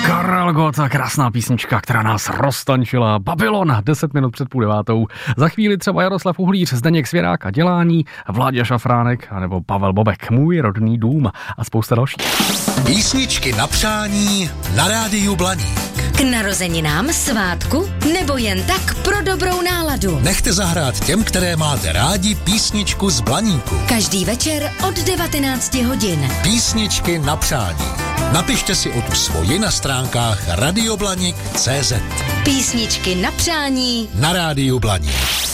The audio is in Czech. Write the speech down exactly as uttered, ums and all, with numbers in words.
Karel Gott, krásná písnička, která nás roztančila. Babylon, deset minut před půl devátou. Za chvíli třeba Jaroslav Uhlíř, Zdeněk Svěrák a Dělání, Vláďa Šafránek anebo Pavel Bobek, Můj rodný dům a spousta dalších. Písničky na přání na rádiu Blaník. K narozeninám, svátku nebo jen tak pro dobrou náladu. Nechte zahrát těm, které máte rádi, písničku z Blaníku. Každý večer od devatenácti hodin. Písničky na přání. Napište si o tu svoji na stránkách radioblanik tečka cé zet. Písničky na přání na rádiu Blaník.